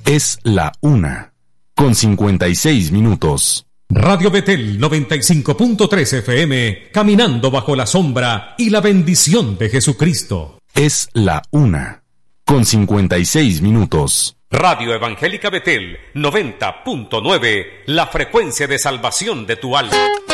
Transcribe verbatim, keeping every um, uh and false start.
Es la una, con cincuenta y seis minutos. Radio Betel noventa y cinco punto tres F M, caminando bajo la sombra y la bendición de Jesucristo. Es la una, con cincuenta y seis minutos. Radio Evangélica Betel noventa punto nueve, la frecuencia de salvación de tu alma.